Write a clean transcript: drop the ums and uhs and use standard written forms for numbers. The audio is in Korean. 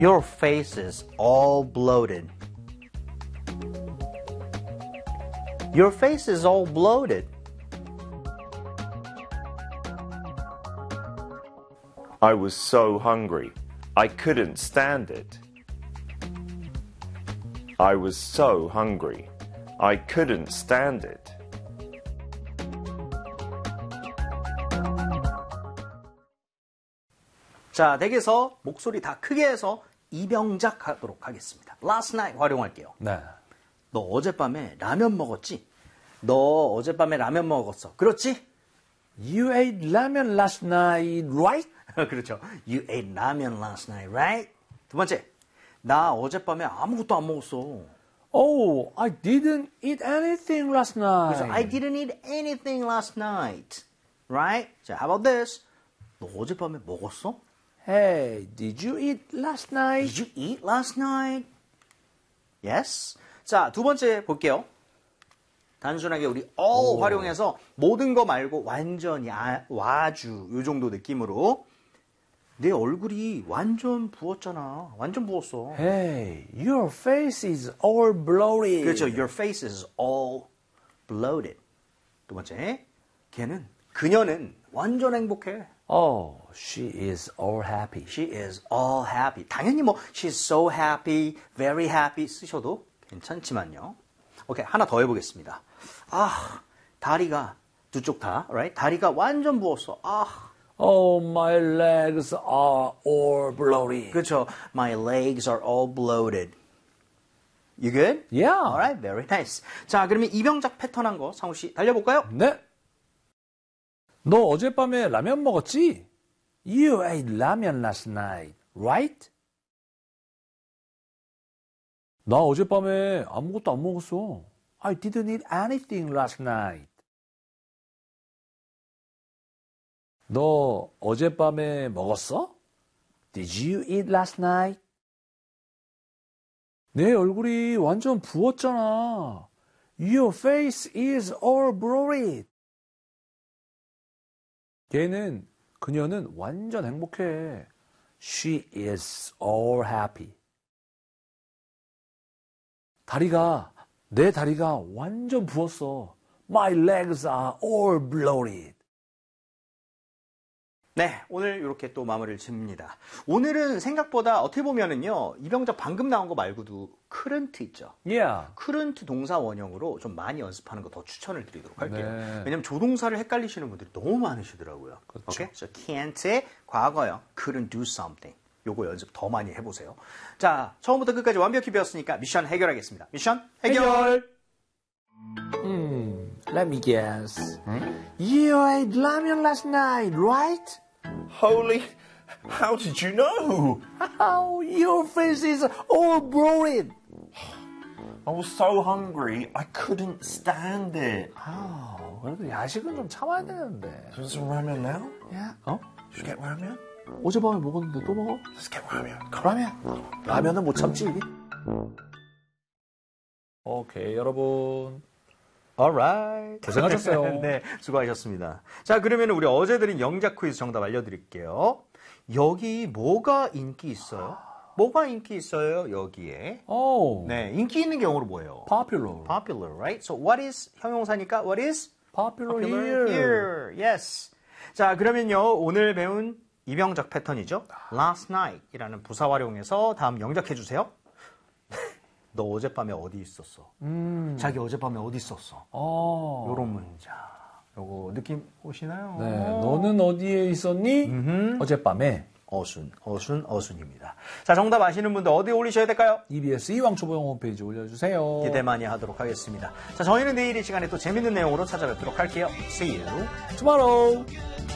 Your face is all bloated. Your face is all bloated. I was so hungry. I couldn't stand it. I was so hungry. I couldn't stand it. 자, 댁에서 목소리 다 크게 해서 이병작 하도록 하겠습니다. Last night 활용할게요. 네. 너 어젯밤에 라면 먹었지? 너 어젯밤에 라면 먹었어. 그렇지? You ate ramen last night, right? 그렇죠. You ate ramen last night, right? 두 번째. 나 어젯밤에 아무것도 안 먹었어. Oh, I didn't eat anything last night. 그래서 I didn't eat anything last night. Right? 자, how about this? 너 어젯밤에 먹었어? Hey, did you eat last night? Did you eat last night? Yes. 자, 두 번째 볼게요. 단순하게 우리 all 활용해서 모든 거 말고 완전히 와주 요 정도 느낌으로 내 얼굴이 완전 부었잖아. 완전 부었어. Hey, your face is all bloated. 그렇죠. Your face is all bloated. 두 번째, 그녀는 완전 행복해. Oh, she is all happy. She is all happy. 당연히 뭐 she's so happy, very happy 쓰셔도 괜찮지만요. 오케이, 하나 더 해보겠습니다. 아, 다리가 두 쪽 다, right? 다리가 완전 부었어. 아. Oh, my legs are all bloated. 그렇죠. My legs are all bloated. You good? Yeah. Alright, very nice. 자, 그러면 이병작 패턴한 거 상우 씨 달려볼까요? 네. 너 어젯밤에 라면 먹었지? You ate ramen last night, right? 나 어젯밤에 아무것도 안 먹었어. I didn't eat anything last night. 너 어젯밤에 먹었어? Did you eat last night? 내 얼굴이 완전 부었잖아. Your face is all bloated. 그녀는 완전 행복해. She is all happy. 내 다리가 완전 부었어. My legs are all bloated. 네, 오늘 이렇게 또 마무리를 짓습니다. 오늘은 생각보다 어떻게 보면은요, 이병작 방금 나온 거 말고도 couldn't 있죠. Yeah. couldn't 동사 원형으로 좀 많이 연습하는 거 더 추천을 드리도록 할게요. 네. 왜냐면 조동사를 헷갈리시는 분들이 너무 많으시더라고요. 그렇죠. 오케이? So can't의 과거형 couldn't do something. 요거 연습 더 많이 해보세요. 자, 처음부터 끝까지 완벽히 배웠으니까 미션 해결하겠습니다. 미션 해결! Let me guess. You ate ramen last night, right? Holy, how did you know? Oh, your face is all bloated. I was so hungry, I couldn't stand it. 그래도 야식은 좀 참아야 되는데. Do you want some ramen now? 야, Should we get ramen? 어젯밤에 먹었는데 또 먹어? Let's get ramen. 라면은 못 참지. 오케이, 여러분. Alright. 고생하셨어요. 네, 수고하셨습니다. 자, 그러면 우리 어제 드린 영작 퀴즈 정답 알려드릴게요. 여기 뭐가 인기 있어요? 뭐가 인기 있어요, 여기에? Oh, 네, 인기 있는 게 영어로 뭐예요? popular. Popular, right? So what is 형용사니까 what is? Popular Popular here. Yes. 자, 그러면요, 오늘 배운 이병작 패턴이죠. Last night 이라는 부사 활용해서 다음 영작해 주세요. 너 어젯밤에 어디 있었어? 자기 어젯밤에 어디 있었어? 요런 문자. 요거 느낌 오시나요? 네, 너는 어디에 있었니? 어젯밤에. 어순입니다. 자, 정답 아시는 분들 어디에 올리셔야 될까요? EBS 이왕초보영 홈페이지 올려주세요. 기대 많이 하도록 하겠습니다. 자, 저희는 내일 이 시간에 또 재밌는 내용으로 찾아뵙도록 할게요. See you tomorrow.